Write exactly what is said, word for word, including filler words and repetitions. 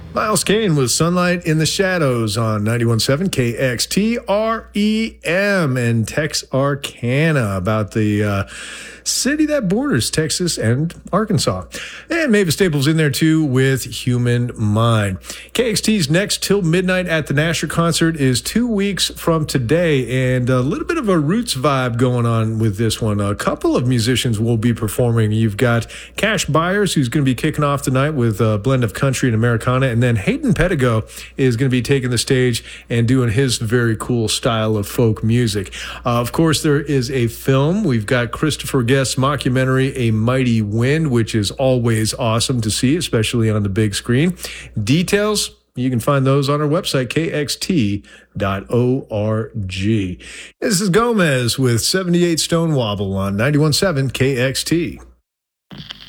Miles Kane with Sunlight in the Shadows on ninety-one point seven K X T R E M and Texarkana about the uh, city that borders Texas and Arkansas. And Mavis Staples in there too with Human Mind. K X T's next Till Midnight at the Nasher concert is two weeks from today, and a little bit of a roots vibe going on with this one. A couple of musicians will be performing. You've got Cash Byers, who's going to be kicking off tonight with a blend of country and Americana, and then Hayden Pedigo is going to be taking the stage and doing his very cool style of folk music. Uh, of course, there is a film. We've got Christopher Guest's mockumentary, A Mighty Wind, which is always awesome to see, especially on the big screen. Details, you can find those on our website, K X T dot org. This is Gomez with seventy-eight Stone Wobble on ninety-one point seven K X T.